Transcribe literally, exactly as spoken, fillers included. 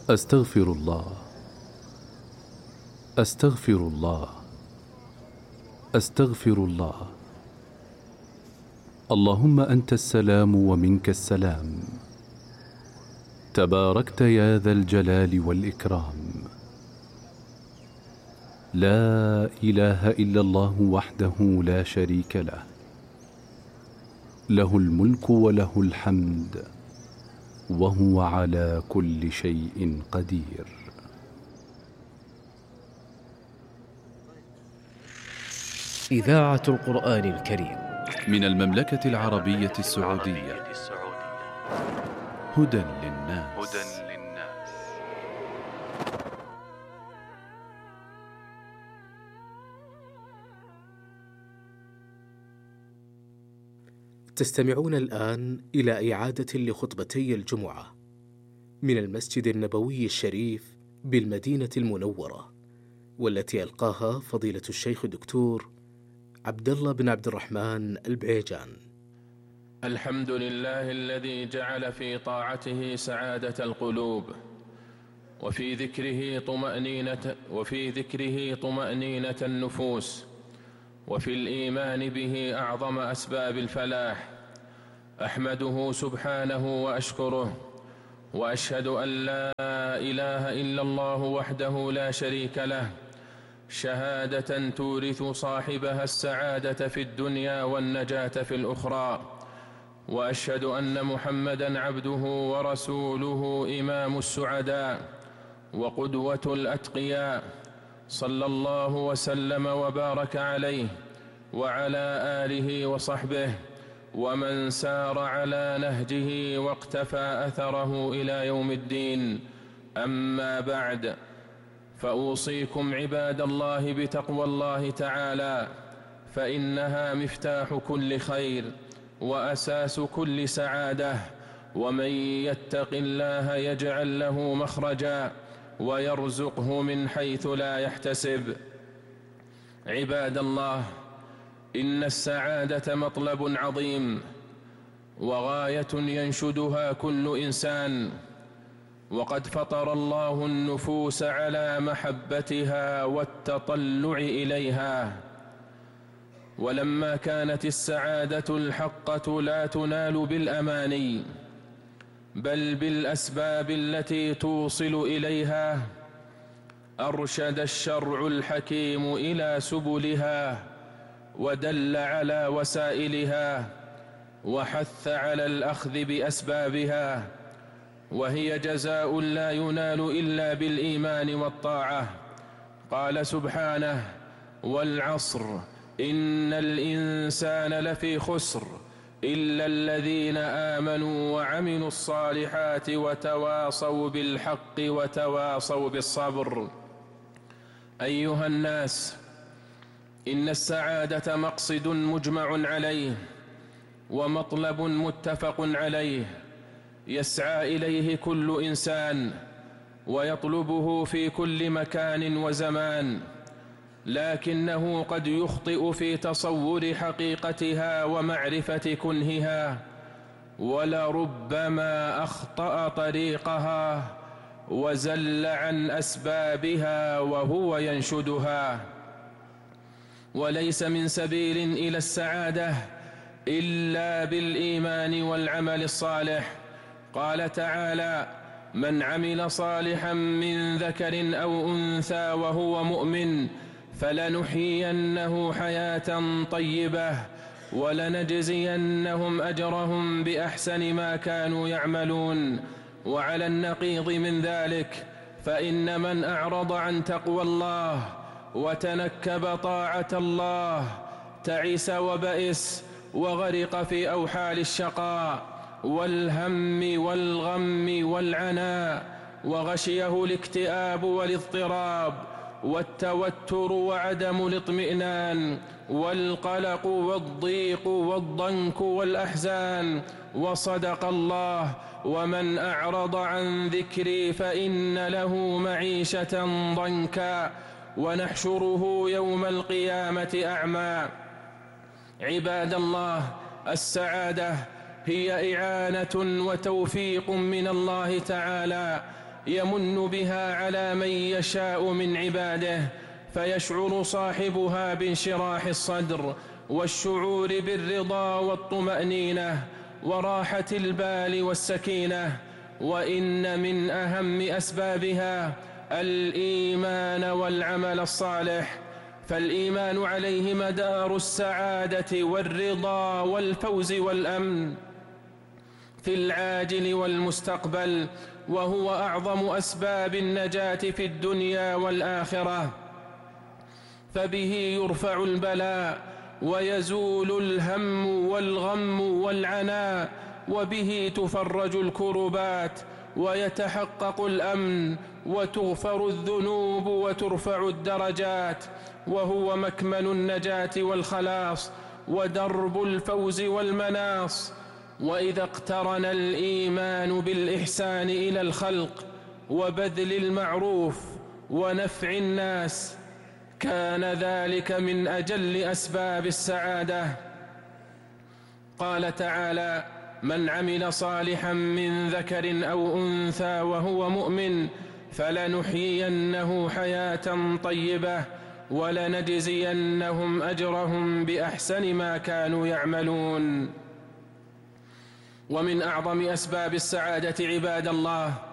أستغفر الله أستغفر الله أستغفر الله. اللهم أنت السلام ومنك السلام، تباركت يا ذا الجلال والإكرام. لا إله إلا الله وحده لا شريك له، له الملك وله الحمد وهو على كل شيء قدير. إذاعة القرآن الكريم من المملكة العربية السعودية. هدى للناس. تستمعون الآن إلى إعادة لخطبتي الجمعة من المسجد النبوي الشريف بالمدينة المنورة، والتي ألقاها فضيلة الشيخ الدكتور عبد الله بن عبد الرحمن البعيجان. الحمد لله الذي جعل في طاعته سعادة القلوب، وفي ذكره طمأنينة وفي ذكره طمأنينة النفوس، وفي الإيمان به أعظم أسباب الفلاح. أحمده سبحانه وأشكره، وأشهد أن لا إله إلا الله وحده لا شريك له، شهادة تورث صاحبها السعادة في الدنيا والنجاة في الأخرى. وأشهد أن محمدًا عبده ورسوله إمام السعداء وقدوة الأتقياء، صلى الله وسلم وبارك عليه وعلى آله وصحبه ومن سار على نهجه واقتفى أثره إلى يوم الدين. أما بعد، فأوصيكم عباد الله بتقوى الله تعالى، فإنها مفتاح كل خير وأساس كل سعادة، ومن يتق الله يجعل له مخرجا ويرزقه من حيث لا يحتسب. عباد الله، إن السعادة مطلب عظيم وغاية ينشدها كل إنسان، وقد فطر الله النفوس على محبتها والتطلع إليها. ولما كانت السعادة الحقة لا تنال بالأماني بل بالأسباب التي توصل إليها، أرشد الشرع الحكيم إلى سبلها ودل على وسائلها، وحث على الأخذ بأسبابها، وهي جزاء لا ينال إلا بالإيمان والطاعة. قال سبحانه: والعصر إن الإنسان لفي خسر إلا الذين آمنوا وعملوا الصالحات وتواصوا بالحق وتواصوا بالصبر. أيها الناس، إن السعادة مقصد مجمع عليه ومطلب متفق عليه، يسعى إليه كل إنسان ويطلبه في كل مكان وزمان، لكنه قد يخطئ في تصور حقيقتها ومعرفة كنهها، ولربما أخطأ طريقها وزل عن أسبابها وهو ينشدها. وليس من سبيل إلى السعادة إلا بالإيمان والعمل الصالح. قال تعالى: من عمل صالحا من ذكر أو أنثى وهو مؤمن فلنحيينه حياة طيبة ولنجزينهم أجرهم بأحسن ما كانوا يعملون. وعلى النقيض من ذلك، فإن من أعرض عن تقوى الله وتنكب طاعة الله تعس وبئس وغرق في أوحال الشقاء والهم والغم والعناء، وغشيه الاكتئاب والاضطراب والتوتر وعدم الاطمئنان والقلق والضيق والضنك والأحزان. وصدق الله: ومن أعرض عن ذكري فإن له معيشة ضنكا ونحشره يوم القيامة أعمى. عباد الله، السعادة هي إعانة وتوفيق من الله تعالى يمن بها على من يشاء من عباده، فيشعر صاحبها بانشراح الصدر والشعور بالرضا والطمأنينة وراحة البال والسكينة. وإن من أهم أسبابها الإيمان والعمل الصالح، فالإيمان عليه مدار السعادة والرضا والفوز والأمن في العاجل والمستقبل، وهو أعظم أسباب النجاة في الدنيا والآخرة، فبه يرفع البلاء ويزول الهم والغم والعناء، وبه تفرج الكربات ويتحقق الأمن وتغفر الذنوب وترفع الدرجات، وهو مكمن النجاة والخلاص ودرب الفوز والمناص. وإذا اقترن الإيمان بالإحسان إلى الخلق وبذل المعروف ونفع الناس كان ذلك من أجل أسباب السعادة. قال تعالى: من عمل صالحا من ذكر أو أنثى وهو مؤمن فلنحيينه حياة طيبة ولنجزينهم أجرهم بأحسن ما كانوا يعملون. ومن أعظم أسباب السعادة عباد الله